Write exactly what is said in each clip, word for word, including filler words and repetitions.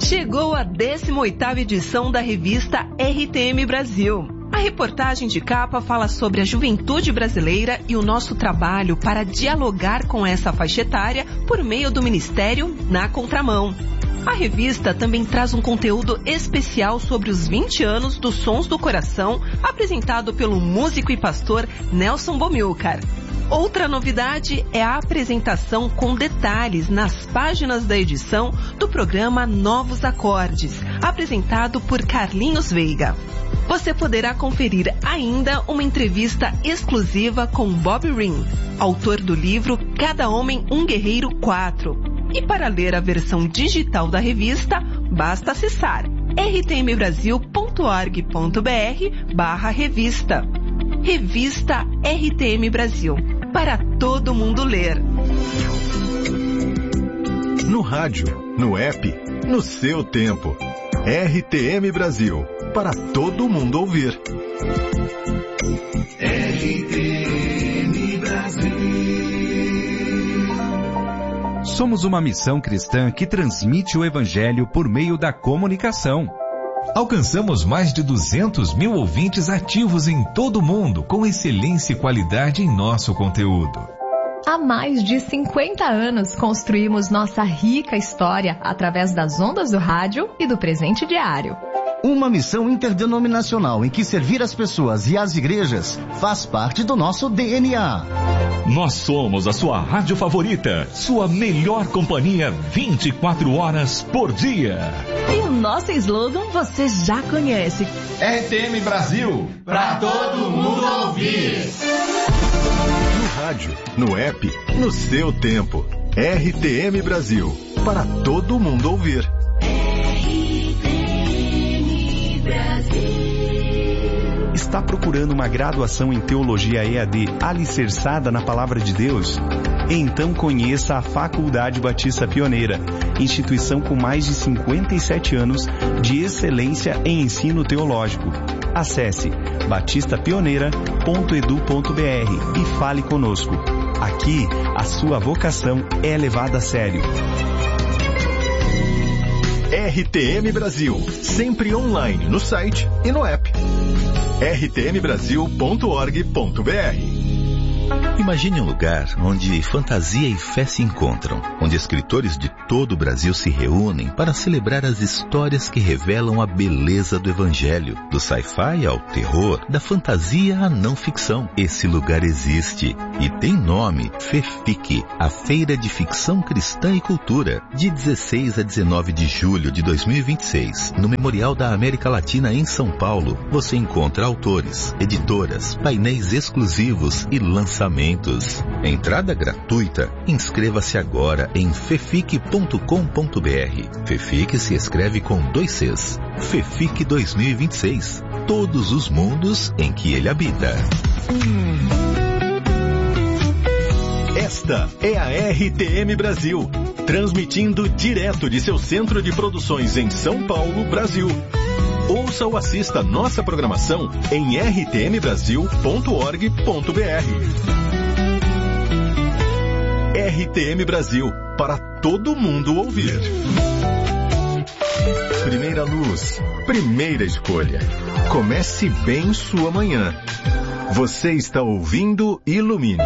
Chegou a décima oitava edição da revista R T M Brasil. A reportagem de capa fala sobre a juventude brasileira e o nosso trabalho para dialogar com essa faixa etária por meio do Ministério Na Contramão. A revista também traz um conteúdo especial sobre os vinte anos dos Sons do Coração, apresentado pelo músico e pastor Nelson Bomilcar. Outra novidade é a apresentação com detalhes nas páginas da edição do programa Novos Acordes, apresentado por Carlinhos Veiga. Você poderá conferir ainda uma entrevista exclusiva com Bob Ring, autor do livro Cada Homem um Guerreiro quatro. E para ler a versão digital da revista, basta acessar r t m brasil ponto org ponto b r barra revista. Revista R T M Brasil, para todo mundo ler. No rádio, no app, no seu tempo. R T M Brasil, para todo mundo ouvir. R T M Brasil. Somos uma missão cristã que transmite o Evangelho por meio da comunicação. Alcançamos mais de duzentos mil ouvintes ativos em todo o mundo, com excelência e qualidade em nosso conteúdo. Há mais de cinquenta anos construímos nossa rica história através das ondas do rádio e do presente diário. Uma missão interdenominacional em que servir as pessoas e as igrejas faz parte do nosso D N A. Nós somos a sua rádio favorita, sua melhor companhia vinte e quatro horas por dia. E o nosso slogan você já conhece. R T M Brasil, pra todo mundo ouvir. No rádio, no app, no seu tempo. R T M Brasil, para todo mundo ouvir. Está procurando uma graduação em Teologia E A D alicerçada na Palavra de Deus? Então conheça a Faculdade Batista Pioneira, instituição com mais de cinquenta e sete anos de excelência em ensino teológico. Acesse batista pioneira ponto e d u ponto b r e fale conosco. Aqui, a sua vocação é levada a sério. R T M Brasil, sempre online no site e no app. r t m brasil ponto org ponto b r. Imagine um lugar onde fantasia e fé se encontram, onde escritores de todo o Brasil se reúnem para celebrar as histórias que revelam a beleza do Evangelho, do sci-fi ao terror, da fantasia à não ficção. Esse lugar existe e tem nome: FEFIC, a Feira de Ficção Cristã e Cultura, de dezesseis a dezenove de julho de dois mil e vinte e seis, no Memorial da América Latina em São Paulo. Você encontra autores, editoras, painéis exclusivos e lançamentos. Entrada gratuita. Inscreva-se agora em fefic ponto com ponto b r. FEFIC se escreve com dois Cs. FEFIC dois mil e vinte e seis. Todos os mundos em que ele habita. Esta é a R T M Brasil, transmitindo direto de seu centro de produções em São Paulo, Brasil. Ouça ou assista nossa programação em r t m brasil ponto org ponto b r. R T M Brasil, para todo mundo ouvir. Primeira luz, primeira escolha. Comece bem sua manhã. Você está ouvindo Ilumine.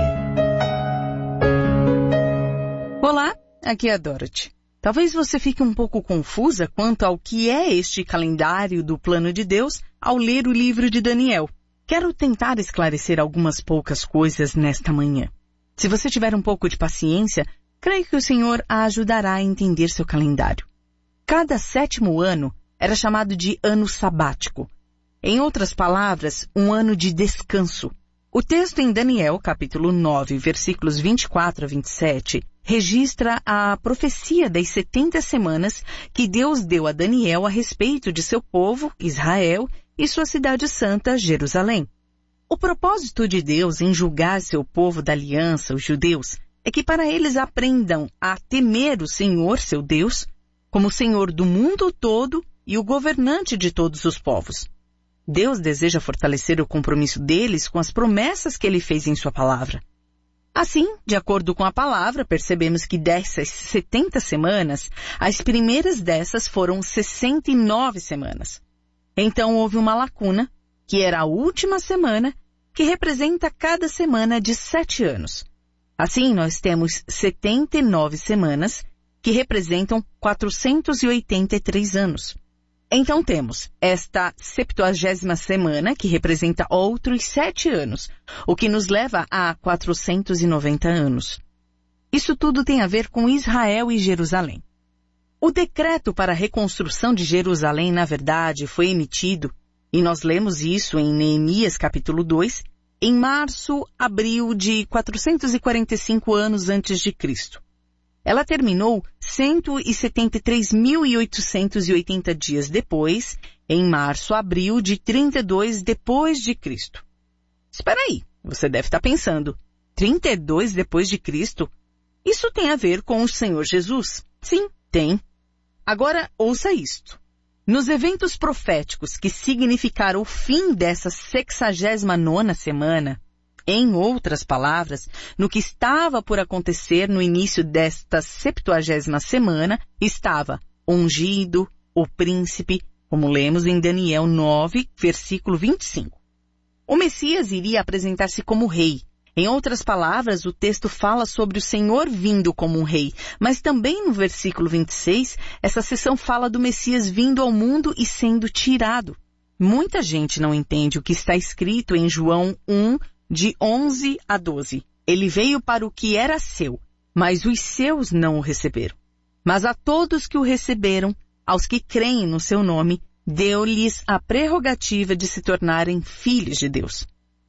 Olá, aqui é a Dorothy. Talvez você fique um pouco confusa quanto ao que é este calendário do plano de Deus ao ler o livro de Daniel. Quero tentar esclarecer algumas poucas coisas nesta manhã. Se você tiver um pouco de paciência, creio que o Senhor a ajudará a entender seu calendário. Cada sétimo ano era chamado de ano sabático. Em outras palavras, um ano de descanso. O texto em Daniel, capítulo nove, versículos vinte e quatro a vinte e sete, registra a profecia das setenta semanas que Deus deu a Daniel a respeito de seu povo, Israel, e sua cidade santa, Jerusalém. O propósito de Deus em julgar seu povo da aliança, os judeus, é que para eles aprendam a temer o Senhor, seu Deus, como o Senhor do mundo todo e o governante de todos os povos. Deus deseja fortalecer o compromisso deles com as promessas que Ele fez em sua palavra. Assim, de acordo com a palavra, percebemos que dessas setenta semanas, as primeiras dessas foram sessenta e nove semanas. Então houve uma lacuna, que era a última semana, que representa cada semana de sete anos. Assim, nós temos setenta e nove semanas, que representam quatrocentos e oitenta e três anos. Então temos esta septuagésima semana, que representa outros sete anos, o que nos leva a quatrocentos e noventa anos. Isso tudo tem a ver com Israel e Jerusalém. O decreto para a reconstrução de Jerusalém, na verdade, foi emitido, e nós lemos isso em Neemias capítulo dois, em março, abril de quatrocentos e quarenta e cinco anos antes de Cristo. Ela terminou cento e setenta e três mil oitocentos e oitenta dias depois, em março, abril de trinta e dois depois de Cristo. Espera aí, você deve estar pensando, trinta e dois depois de Cristo? Isso tem a ver com o Senhor Jesus? Sim, tem. Agora, ouça isto. Nos eventos proféticos que significaram o fim dessa sexagésima nona semana, em outras palavras, no que estava por acontecer no início desta septuagésima semana, estava ungido, o príncipe, como lemos em Daniel nove, versículo vinte e cinco. O Messias iria apresentar-se como rei. Em outras palavras, o texto fala sobre o Senhor vindo como um rei, mas também no versículo vinte e seis, essa seção fala do Messias vindo ao mundo e sendo tirado. Muita gente não entende o que está escrito em João um, de onze a doze. Ele veio para o que era seu, mas os seus não o receberam. Mas a todos que o receberam, aos que creem no seu nome, deu-lhes a prerrogativa de se tornarem filhos de Deus.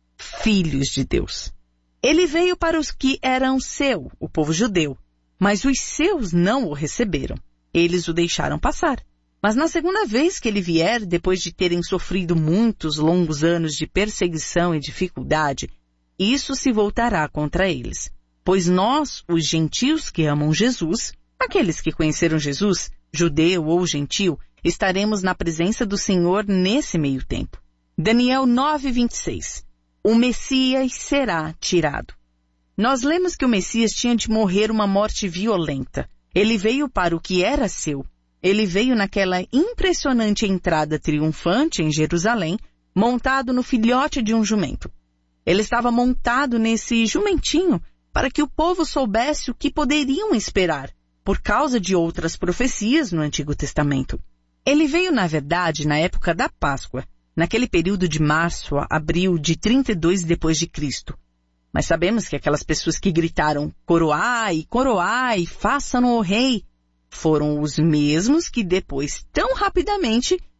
Filhos de Deus. Ele veio para os que eram seu, o povo judeu, mas os seus não o receberam. Eles o deixaram passar. Mas na segunda vez que ele vier, depois de terem sofrido muitos longos anos de perseguição e dificuldade, isso se voltará contra eles. Pois nós, os gentios que amam Jesus, aqueles que conheceram Jesus, judeu ou gentil, estaremos na presença do Senhor nesse meio tempo. Daniel nove, vinte e seis. O Messias será tirado. Nós lemos que o Messias tinha de morrer uma morte violenta. Ele veio para o que era seu. Ele veio naquela impressionante entrada triunfante em Jerusalém, montado no filhote de um jumento. Ele estava montado nesse jumentinho para que o povo soubesse o que poderiam esperar, por causa de outras profecias no Antigo Testamento. Ele veio, na verdade, na época da Páscoa, naquele período de março a abril de trinta e dois depois de Cristo. Mas sabemos que aquelas pessoas que gritaram coroai, coroai, façam-no o rei, foram os mesmos que depois, tão rapidamente,